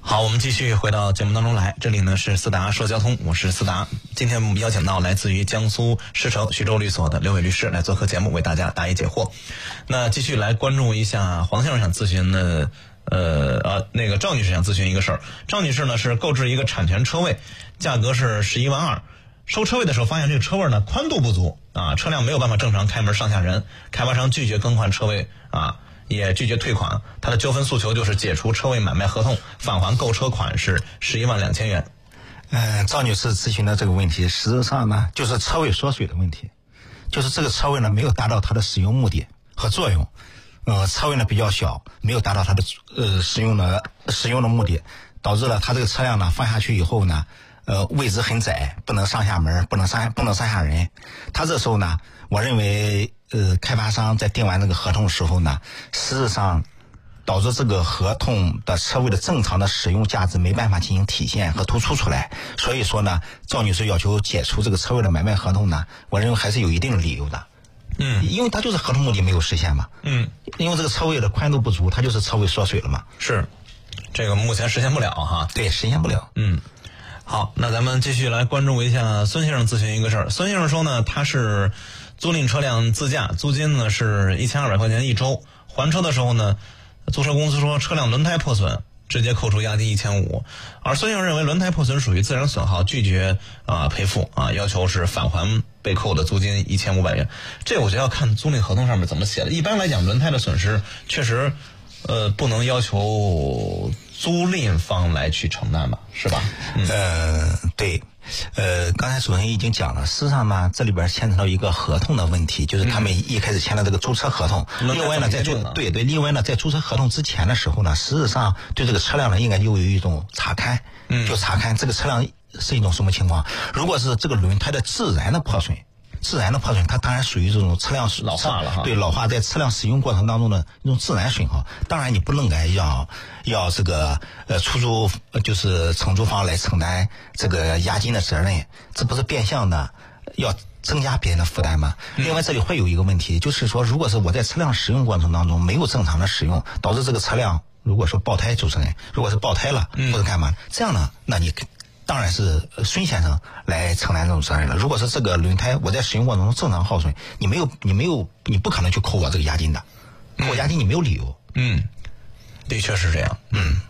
好，我们继续回到节目当中来，这里呢是思达说交通，我是思达。今天我们邀请到来自于江苏狮城徐州律所的刘伟律师来做客节目，为大家答疑解惑。那继续来关注一下黄先生想咨询的那个赵女士想咨询一个事儿。赵女士呢是购置一个产权车位，价格是11.2万，收车位的时候发现这个车位呢宽度不足啊，车辆没有办法正常开门上下人，开发商拒绝更换车位啊，也拒绝退款，他的纠纷诉求就是解除车位买卖合同，返还购车款是11.2万元。 赵女士咨询的这个问题，实质上呢就是车位缩水的问题，就是这个车位呢没有达到它的使用目的和作用，车位呢比较小，没有达到它的使用的目的，导致了它这个车辆呢放下去以后呢，位置很窄，不能上下门，不能上下人。他这时候呢，我认为开发商在订完这个合同的时候呢，实质上导致这个合同的车位的正常的使用价值没办法进行体现和突出出来，所以说呢，赵女士要求解除这个车位的买卖合同呢，我认为还是有一定的理由的。因为它就是合同目的没有实现嘛。因为这个车位的宽度不足，它就是车位缩水了嘛。 是，这个目前实现不了哈。 对，实现不了。 好，那咱们继续来关注一下孙先生咨询一个事儿。孙先生说呢，他是租赁车辆自驾，租金呢是1200块钱一周，还车的时候呢，租车公司说车辆轮胎破损，直接扣除押金1500，而孙先生认为轮胎破损属于自然损耗，拒绝赔付要求是返还被扣的租金1500元。这我觉得要看租赁合同上面怎么写的。一般来讲，轮胎的损失确实不能要求租赁方来去承担吧，是吧？ 对。刚才主任已经讲了，事实上呢，这里边牵扯到一个合同的问题，就是他们一开始签了这个租车合同。另外呢，另外呢，在租车合同之前的时候呢，实质上对这个车辆呢，应该就有一种查勘，就查勘这个车辆是一种什么情况。如果是这个轮胎的自然的破损，它当然属于这种车辆老化了哈。 对，老化在车辆使用过程当中的一种自然损耗。当然你不能要这个就是承租方来承担这个押金的责任，这不是变相的要增加别人的负担吗？另外这里会有一个问题，就是说如果是我在车辆使用过程当中没有正常的使用，导致这个车辆如果说爆胎，主持人如果是爆胎了或者干嘛，这样呢，那你当然是孙先生来承担这种责任了。如果是这个轮胎我在使用过程中正常耗损，你不可能去扣我这个押金的，扣押金你没有理由。 的确是这样。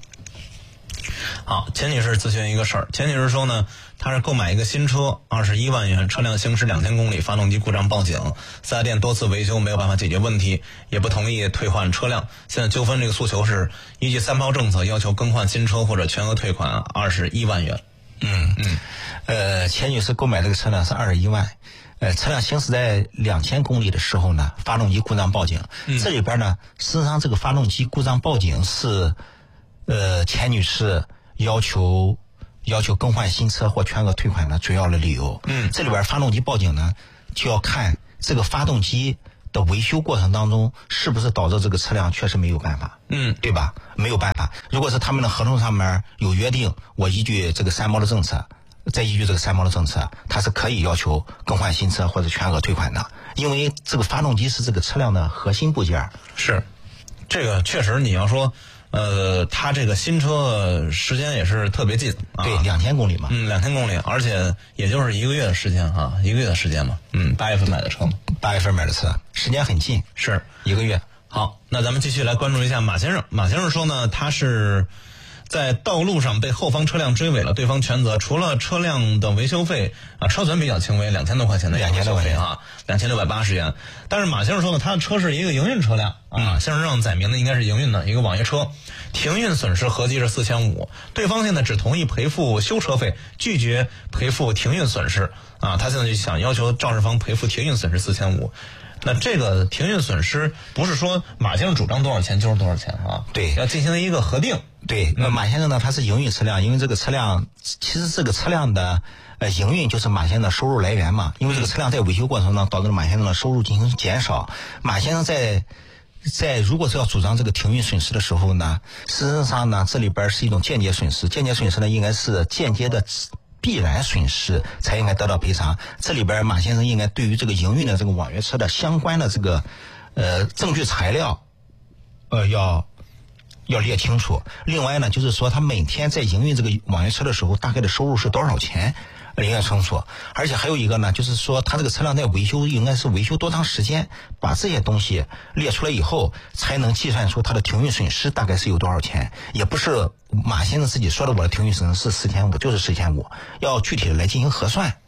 好，钱女士咨询一个事儿。钱女士说呢，她是购买一个新车，21万元，车辆行驶2000公里，发动机故障报警，4S店多次维修没有办法解决问题，也不同意退换车辆。现在纠纷这个诉求是依据3包政策要求更换新车或者全额退款21万元。 钱女士购买这个车辆是21万，车辆行驶在2000公里的时候呢，发动机故障报警。这里边呢，事实上这个发动机故障报警是钱女士要求更换新车或全额退款的主要的理由。这里边发动机报警呢，就要看这个发动机的维修过程当中是不是导致这个车辆确实没有办法，对吧？没有办法。如果是他们的合同上面有约定，我依据这个3包的政策，再依据这个3包的政策，它是可以要求更换新车或者全额退款的，因为这个发动机是这个车辆的核心部件。 是，这个确实你要说它这个新车时间也是特别近对，2000公里嘛 ，2000公里，而且也就是1个月的时间哈，1个月的时间嘛，8月份买的车嘛 ，8月份买的车，时间很近， 是 1个月。 好，那咱们继续来关注一下马先生。马先生说呢，他是在道路上被后方车辆追尾了，对方全责，除了车辆的维修费车损比较轻微，2000多块钱的维修费2680元。但是马先生说呢，他的车是一个营运车辆先生让载明的应该是营运的一个网约车，停运损失合计是4500，对方现在只同意赔付修车费，拒绝赔付停运损失他现在就想要求肇事方赔付停运损失4500。那这个停运损失不是说马先生主张多少钱就是多少钱对， 要进行一个核定。 对，马先生呢，他是营运车辆，因为这个车辆其实这个车辆的营运就是马先生的收入来源嘛，因为这个车辆在维修过程中导致了马先生的收入进行减少。马先生在如果是要主张这个停运损失的时候呢，事实上呢，这里边是一种间接损失，间接损失呢应该是间接的必然损失才应该得到赔偿。这里边马先生应该对于这个营运的这个网约车的相关的这个证据材料要要列清楚。另外呢，就是说他每天在营运这个网约车的时候，大概的收入是多少钱，应该清楚。而且还有一个呢，就是说他这个车辆在维修应该是维修多长时间，把这些东西列出来以后，才能计算出他的停运损失大概是有多少钱。也不是马先生自己说的我的停运损失是4500，就是4500，要具体的来进行核算。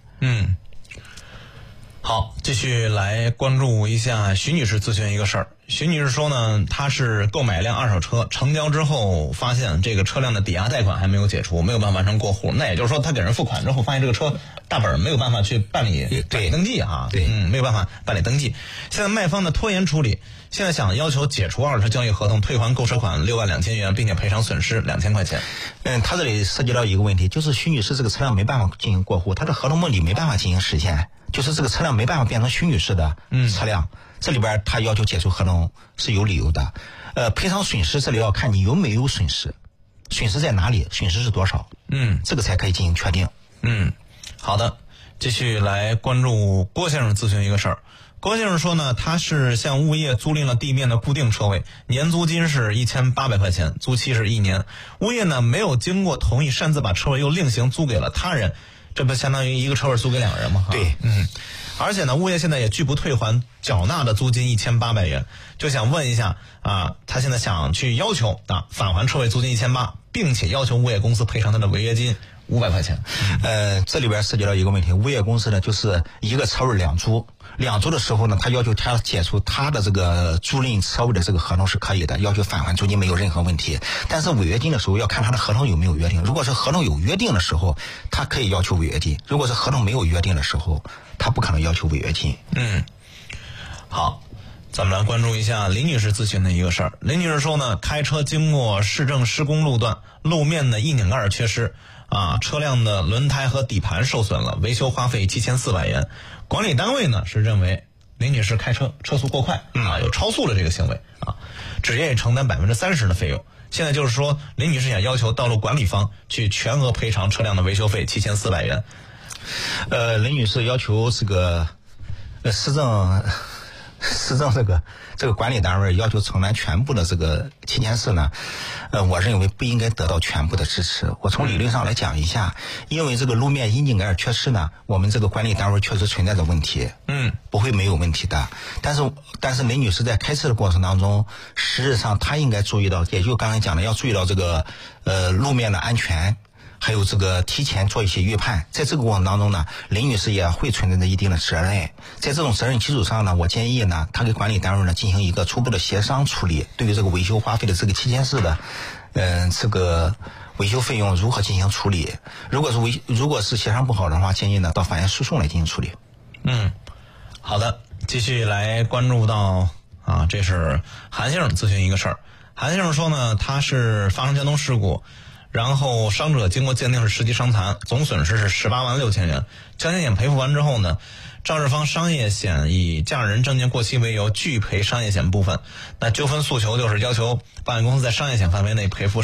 好，继续来关注一下徐女士咨询一个事儿。徐女士说呢，她是购买一辆二手车，成交之后发现这个车辆的抵押贷款还没有解除，没有办法完成过户。那也就是说，她给人付款之后，发现这个车大本没有办法去办理登记啊，没有办法办理登记。现在卖方的拖延处理，现在想要求解除二手车交易合同，退还购车款62000元，并且赔偿损失2000块钱。 他这里涉及到一个问题，就是徐女士这个车辆没办法进行过户，她的合同目的没办法进行实现。就是这个车辆没办法变成徐女士的车辆，这里边他要求解除合同是有理由的。赔偿损失这里要看你有没有损失，损失在哪里，损失是多少，这个才可以进行确定。 好的，继续来关注郭先生咨询一个事儿。郭先生说呢，他是向物业租赁了地面的固定车位，年租金是1800块钱，租期是1年。物业呢没有经过同意，擅自把车位又另行租给了他人。这不相当于一个车位租给2人吗？ 对， 而且呢，物业现在也拒不退还缴纳的租金1800元，就想问一下啊，他现在想去要求返还车位租金1800，并且要求物业公司赔偿他的违约金500块钱。 这里边涉及到一个问题，物业公司呢就是一个车位两租的时候呢，他要求他解除他的这个租赁车位的这个合同是可以的，要求返还租金没有任何问题。但是违约金的时候要看他的合同有没有约定，如果是合同有约定的时候，他可以要求违约金；如果是合同没有约定的时候，他不可能要求违约金。 好，咱们来关注一下林女士咨询的一个事儿。林女士说呢，开车经过市政施工路段，路面的窨井盖缺失车辆的轮胎和底盘受损了，维修花费7400元。管理单位呢是认为林女士开车速过快有超速的这个行为只愿意承担30%的费用。现在就是说，林女士想要求道路管理方去全额赔偿车辆的维修费7400元。 林女士要求这个市政这个管理单位要求承担全部的这个7400呢，我认为不应该得到全部的支持。我从理论上来讲一下，因为这个路面窨井盖缺失呢，我们这个管理单位确实存在着问题，不会没有问题的。但是林女士在开车的过程当中，实际上她应该注意到，也就刚才讲的，要注意到这个路面的安全。还有这个提前做一些预判，在这个过程当中呢，林女士也会存在着一定的责任。在这种责任基础上呢，我建议呢，他给管理单位呢进行一个初步的协商处理，对于这个维修花费的这个7400的这个维修费用如何进行处理。如果是协商不好的话，建议呢到法院诉讼来进行处理。 好的，继续来关注到这是韩先生咨询一个事儿。韩先生说呢，他是发生交通事故，然后伤者经过鉴定是10级伤残，总损失是186000元。交强险赔付完之后呢，肇事方商业险以驾驶人证件过期为由拒赔商业险部分。那纠纷诉求就是要求保险公司在商业险范围内赔付